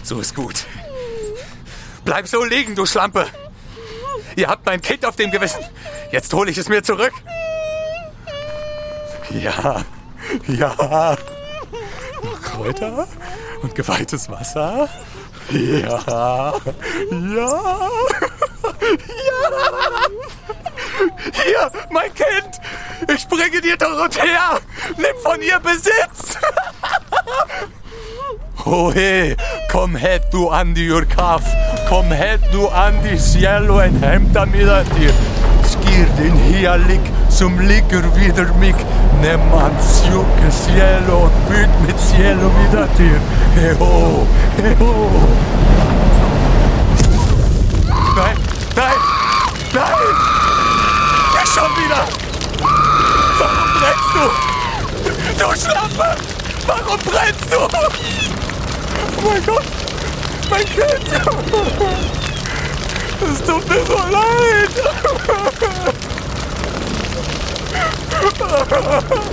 So ist gut. Bleib so liegen, du Schlampe. Ihr habt mein Kind auf dem Gewissen. Jetzt hole ich es mir zurück. Ja. Noch Kräuter und geweihtes Wasser. Ja. Hier, mein Kind. Ich bringe dir Dorothea. Nimm von ihr Besitz. Ohe, kom het du an die Urkaf. Kom het du an die cielo en hämta mida dir. Skir din hialik som ligger vidare mig. Neem an sjuke cielo och byt mitt cielo vida dir. Heho. Nein. Ja, schon wieder. Warum brennst du? Du Schlampe. Warum brennst du? Oh mein Gott, mein Kind! Es tut mir so leid!